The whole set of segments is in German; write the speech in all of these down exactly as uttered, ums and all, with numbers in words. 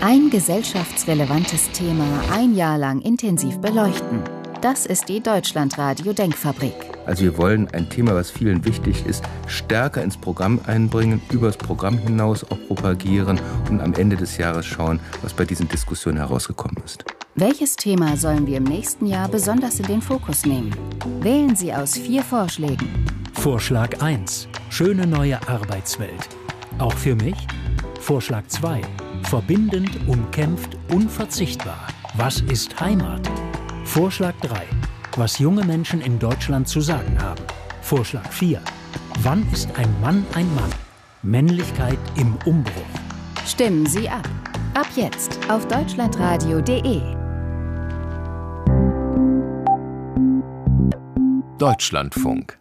Ein gesellschaftsrelevantes Thema ein Jahr lang intensiv beleuchten. Das ist die Deutschlandradio-Denkfabrik. Also wir wollen ein Thema, was vielen wichtig ist, stärker ins Programm einbringen, über das Programm hinaus auch propagieren und am Ende des Jahres schauen, was bei diesen Diskussionen herausgekommen ist. Welches Thema sollen wir im nächsten Jahr besonders in den Fokus nehmen? Wählen Sie aus vier Vorschlägen. Vorschlag eins. Schöne neue Arbeitswelt. Auch für mich? Vorschlag zwei. Verbindend, umkämpft, unverzichtbar. Was ist Heimat? Vorschlag drei. Was junge Menschen in Deutschland zu sagen haben. Vorschlag vier. Wann ist ein Mann ein Mann? Männlichkeit im Umbruch. Stimmen Sie ab. Ab jetzt auf deutschlandradio punkt de. Deutschlandfunk.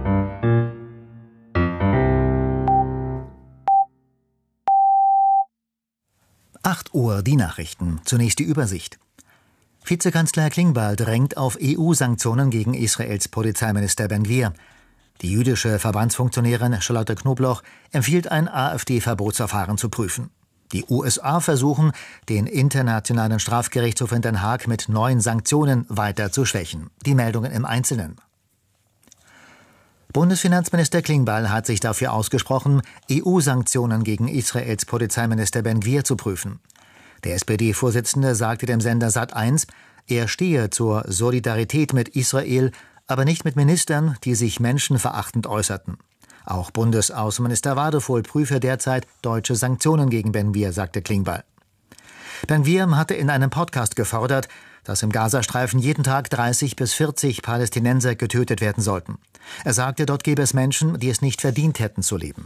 acht Uhr, die Nachrichten. Zunächst die Übersicht. Vizekanzler Klingbeil drängt auf E U-Sanktionen gegen Israels Polizeiminister Ben-Gvir. Die jüdische Verbandsfunktionärin Charlotte Knobloch empfiehlt, ein AfD-Verbotsverfahren zu prüfen. Die U S A versuchen, den Internationalen Strafgerichtshof in Den Haag mit neuen Sanktionen weiter zu schwächen. Die Meldungen im Einzelnen. Bundesfinanzminister Klingbeil hat sich dafür ausgesprochen, E U-Sanktionen gegen Israels Polizeiminister Ben-Gvir zu prüfen. Der S P D-Vorsitzende sagte dem Sender Sat eins, er stehe zur Solidarität mit Israel, aber nicht mit Ministern, die sich menschenverachtend äußerten. Auch Bundesaußenminister Wadefuhl prüfe derzeit deutsche Sanktionen gegen Ben-Gvir, sagte Klingbeil. Ben-Gvir hatte in einem Podcast gefordert, dass im Gazastreifen jeden Tag dreißig bis vierzig Palästinenser getötet werden sollten. Er sagte, dort gäbe es Menschen, die es nicht verdient hätten zu leben.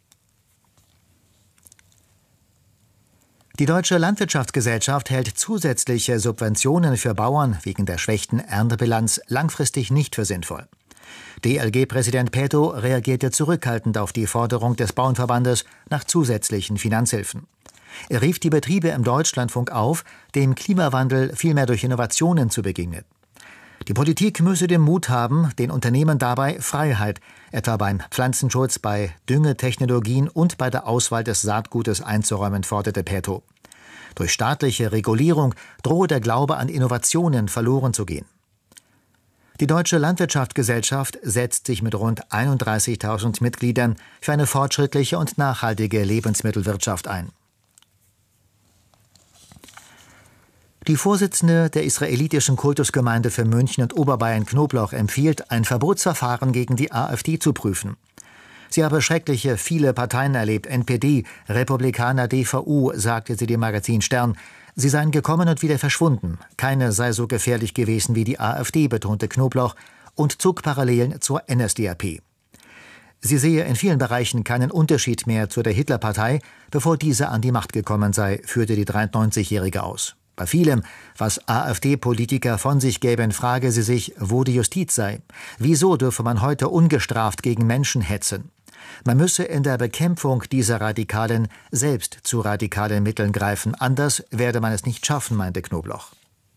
Die Deutsche Landwirtschaftsgesellschaft hält zusätzliche Subventionen für Bauern wegen der schlechten Erntebilanz langfristig nicht für sinnvoll. D L G-Präsident Peto reagierte zurückhaltend auf die Forderung des Bauernverbandes nach zusätzlichen Finanzhilfen. Er rief die Betriebe im Deutschlandfunk auf, dem Klimawandel vielmehr durch Innovationen zu begegnen. Die Politik müsse den Mut haben, den Unternehmen dabei Freiheit, etwa beim Pflanzenschutz, bei Düngetechnologien und bei der Auswahl des Saatgutes einzuräumen, forderte Peto. Durch staatliche Regulierung drohe der Glaube an Innovationen verloren zu gehen. Die Deutsche Landwirtschaftsgesellschaft setzt sich mit rund einunddreißigtausend Mitgliedern für eine fortschrittliche und nachhaltige Lebensmittelwirtschaft ein. Die Vorsitzende der israelitischen Kultusgemeinde für München und Oberbayern Knobloch empfiehlt, ein Verbotsverfahren gegen die AfD zu prüfen. Sie habe schreckliche viele Parteien erlebt, N P D, Republikaner, D V U, sagte sie dem Magazin Stern. Sie seien gekommen und wieder verschwunden. Keine sei so gefährlich gewesen wie die AfD, betonte Knobloch und zog Parallelen zur N S D A P. Sie sehe in vielen Bereichen keinen Unterschied mehr zu der Hitlerpartei, bevor diese an die Macht gekommen sei, führte die dreiundneunzigjährige aus. Bei vielem, was AfD-Politiker von sich gäben, frage sie sich, wo die Justiz sei. Wieso dürfe man heute ungestraft gegen Menschen hetzen? Man müsse in der Bekämpfung dieser Radikalen selbst zu radikalen Mitteln greifen. Anders werde man es nicht schaffen, meinte Knobloch.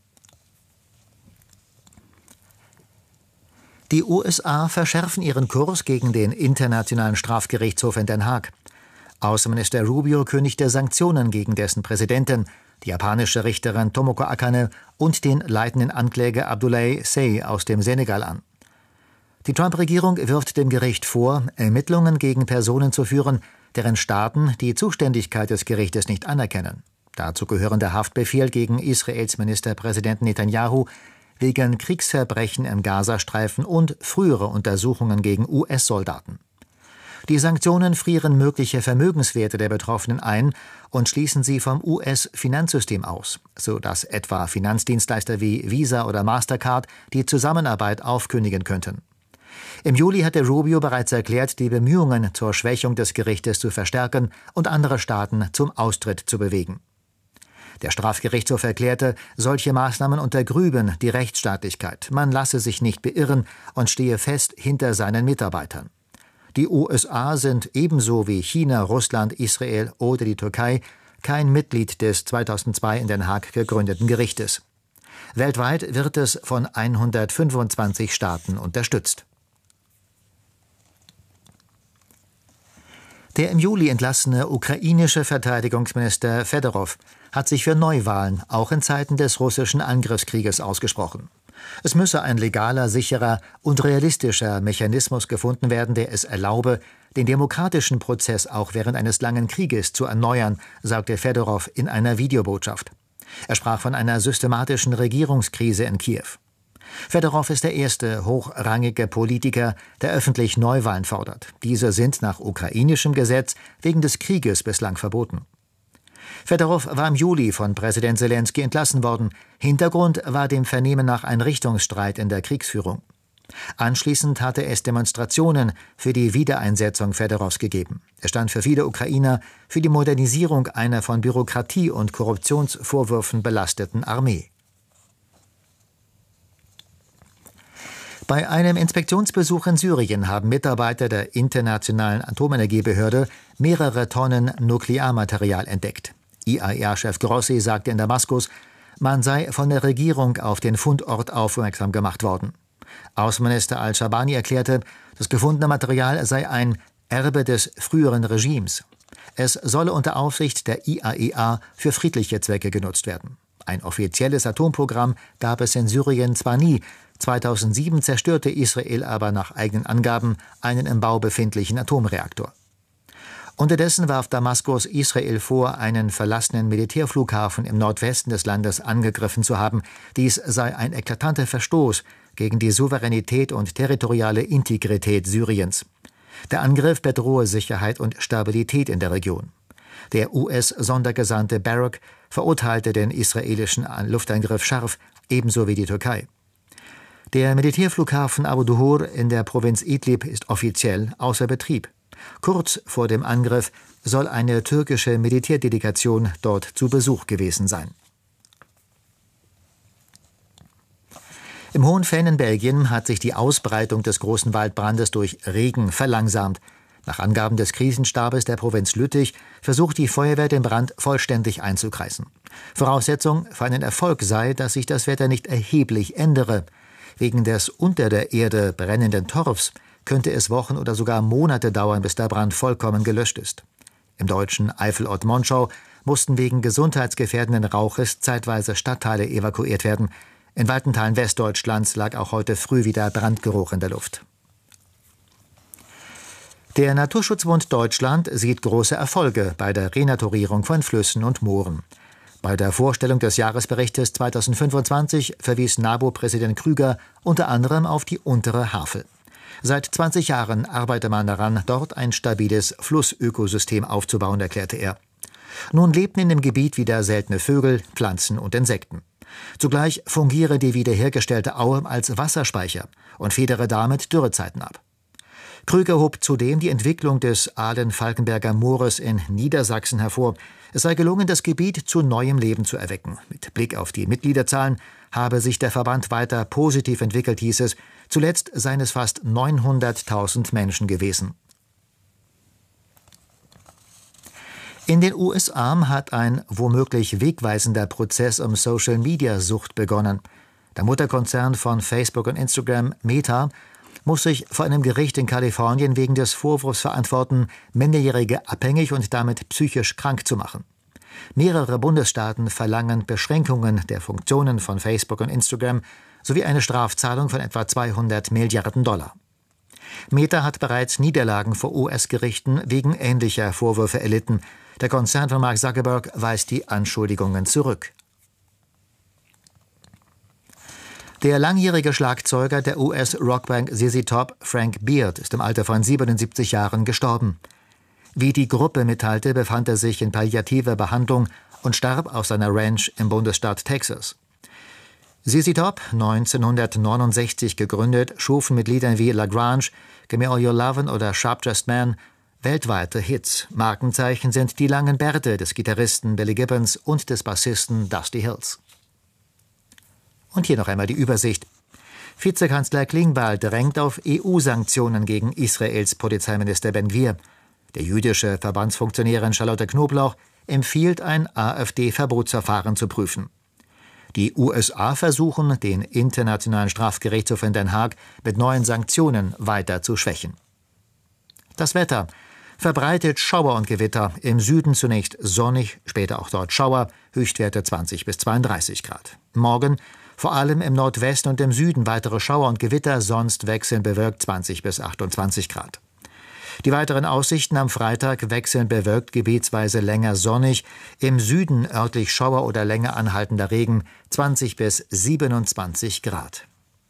Die U S A verschärfen ihren Kurs gegen den Internationalen Strafgerichtshof in Den Haag. Außenminister Rubio kündigte Sanktionen gegen dessen Präsidenten, die japanische Richterin Tomoko Akane und den leitenden Ankläger Abdoulaye Seye aus dem Senegal an. Die Trump-Regierung wirft dem Gericht vor, Ermittlungen gegen Personen zu führen, deren Staaten die Zuständigkeit des Gerichtes nicht anerkennen. Dazu gehören der Haftbefehl gegen Israels Ministerpräsident Netanyahu wegen Kriegsverbrechen im Gazastreifen und frühere Untersuchungen gegen U S-Soldaten. Die Sanktionen frieren mögliche Vermögenswerte der Betroffenen ein und schließen sie vom U S-Finanzsystem aus, sodass etwa Finanzdienstleister wie Visa oder Mastercard die Zusammenarbeit aufkündigen könnten. Im Juli hatte Rubio bereits erklärt, die Bemühungen zur Schwächung des Gerichtes zu verstärken und andere Staaten zum Austritt zu bewegen. Der Strafgerichtshof erklärte, solche Maßnahmen untergrüben die Rechtsstaatlichkeit. Man lasse sich nicht beirren und stehe fest hinter seinen Mitarbeitern. Die U S A sind ebenso wie China, Russland, Israel oder die Türkei kein Mitglied des zweitausendzwei in Den Haag gegründeten Gerichtes. Weltweit wird es von hundertfünfundzwanzig Staaten unterstützt. Der im Juli entlassene ukrainische Verteidigungsminister Fedorov hat sich für Neuwahlen auch in Zeiten des russischen Angriffskrieges ausgesprochen. Es müsse ein legaler, sicherer und realistischer Mechanismus gefunden werden, der es erlaube, den demokratischen Prozess auch während eines langen Krieges zu erneuern, sagte Fedorov in einer Videobotschaft. Er sprach von einer systematischen Regierungskrise in Kiew. Fedorov ist der erste hochrangige Politiker, der öffentlich Neuwahlen fordert. Diese sind nach ukrainischem Gesetz wegen des Krieges bislang verboten. Fedorov war im Juli von Präsident Selenskyj entlassen worden. Hintergrund war dem Vernehmen nach ein Richtungsstreit in der Kriegsführung. Anschließend hatte es Demonstrationen für die Wiedereinsetzung Fedorovs gegeben. Er stand für viele Ukrainer für die Modernisierung einer von Bürokratie und Korruptionsvorwürfen belasteten Armee. Bei einem Inspektionsbesuch in Syrien haben Mitarbeiter der Internationalen Atomenergiebehörde mehrere Tonnen Nuklearmaterial entdeckt. I A E A-Chef Grossi sagte in Damaskus, man sei von der Regierung auf den Fundort aufmerksam gemacht worden. Außenminister al-Shabani erklärte, das gefundene Material sei ein Erbe des früheren Regimes. Es solle unter Aufsicht der I A E A für friedliche Zwecke genutzt werden. Ein offizielles Atomprogramm gab es in Syrien zwar nie, zweitausendsieben zerstörte Israel aber nach eigenen Angaben einen im Bau befindlichen Atomreaktor. Unterdessen warf Damaskus Israel vor, einen verlassenen Militärflughafen im Nordwesten des Landes angegriffen zu haben. Dies sei ein eklatanter Verstoß gegen die Souveränität und territoriale Integrität Syriens. Der Angriff bedrohe Sicherheit und Stabilität in der Region. Der U S-Sondergesandte Barak verurteilte den israelischen Luftangriff scharf, ebenso wie die Türkei. Der Militärflughafen Abu Duhur in der Provinz Idlib ist offiziell außer Betrieb. Kurz vor dem Angriff soll eine türkische Militärdelegation dort zu Besuch gewesen sein. Im Hohenfällen in Belgien hat sich die Ausbreitung des großen Waldbrandes durch Regen verlangsamt. Nach Angaben des Krisenstabes der Provinz Lüttich versucht die Feuerwehr, den Brand vollständig einzukreisen. Voraussetzung für einen Erfolg sei, dass sich das Wetter nicht erheblich ändere. Wegen des unter der Erde brennenden Torfs könnte es Wochen oder sogar Monate dauern, bis der Brand vollkommen gelöscht ist. Im deutschen Eifelort Monschau mussten wegen gesundheitsgefährdenden Rauches zeitweise Stadtteile evakuiert werden. In weiten Teilen Westdeutschlands lag auch heute früh wieder Brandgeruch in der Luft. Der Naturschutzbund Deutschland sieht große Erfolge bei der Renaturierung von Flüssen und Mooren. Bei der Vorstellung des Jahresberichtes zweitausendfünfundzwanzig verwies NABU-Präsident Krüger unter anderem auf die untere Havel. Seit zwanzig Jahren arbeite man daran, dort ein stabiles Flussökosystem aufzubauen, erklärte er. Nun lebten in dem Gebiet wieder seltene Vögel, Pflanzen und Insekten. Zugleich fungiere die wiederhergestellte Aue als Wasserspeicher und federe damit Dürrezeiten ab. Krüger hob zudem die Entwicklung des Ahlen-Falkenberger Moores in Niedersachsen hervor. Es sei gelungen, das Gebiet zu neuem Leben zu erwecken. Mit Blick auf die Mitgliederzahlen habe sich der Verband weiter positiv entwickelt, hieß es. Zuletzt seien es fast neunhunderttausend Menschen gewesen. In den U S A hat ein womöglich wegweisender Prozess um Social-Media-Sucht begonnen. Der Mutterkonzern von Facebook und Instagram, Meta, muss sich vor einem Gericht in Kalifornien wegen des Vorwurfs verantworten, Minderjährige abhängig und damit psychisch krank zu machen. Mehrere Bundesstaaten verlangen Beschränkungen der Funktionen von Facebook und Instagram sowie eine Strafzahlung von etwa zweihundert Milliarden Dollar. Meta hat bereits Niederlagen vor U S-Gerichten wegen ähnlicher Vorwürfe erlitten. Der Konzern von Mark Zuckerberg weist die Anschuldigungen zurück. Der langjährige Schlagzeuger der U S-Rockband Z Z Top, Frank Beard, ist im Alter von siebenundsiebzig Jahren gestorben. Wie die Gruppe mitteilte, befand er sich in palliativer Behandlung und starb auf seiner Ranch im Bundesstaat Texas. Z Z Top, neunzehnhundertneunundsechzig gegründet, schufen mit Liedern wie La Grange, Gimme All Your Lovin' oder Sharp Dressed Man weltweite Hits. Markenzeichen sind die langen Bärte des Gitarristen Billy Gibbons und des Bassisten Dusty Hills. Und hier noch einmal die Übersicht. Vizekanzler Klingbeil drängt auf E U-Sanktionen gegen Israels Polizeiminister Ben-Gvir. Der jüdische Verbandsfunktionärin Charlotte Knoblauch empfiehlt, ein AfD-Verbotsverfahren zu prüfen. Die U S A versuchen, den Internationalen Strafgerichtshof in Den Haag mit neuen Sanktionen weiter zu schwächen. Das Wetter. Verbreitet Schauer und Gewitter. Im Süden zunächst sonnig, später auch dort Schauer, Höchstwerte zwanzig bis zweiunddreißig Grad. Morgen vor allem im Nordwesten und im Süden weitere Schauer und Gewitter, sonst wechselnd bewölkt zwanzig bis achtundzwanzig Grad. Die weiteren Aussichten am Freitag: wechselnd bewölkt, gebietsweise länger sonnig, im Süden örtlich Schauer oder länger anhaltender Regen, zwanzig bis siebenundzwanzig Grad.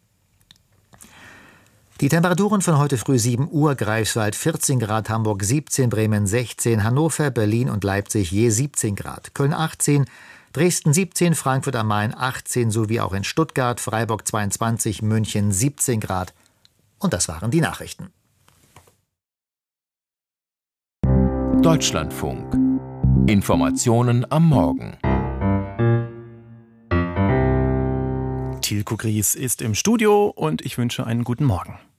Die Temperaturen von heute früh: sieben Uhr, Greifswald vierzehn Grad, Hamburg siebzehn, Bremen sechzehn, Hannover, Berlin und Leipzig je siebzehn Grad, Köln achtzehn, Dresden siebzehn, Frankfurt am Main achtzehn sowie auch in Stuttgart, Freiburg zweiundzwanzig, München siebzehn Grad. Und das waren die Nachrichten. Deutschlandfunk. Informationen am Morgen. Thiel Kugries ist im Studio und ich wünsche einen guten Morgen.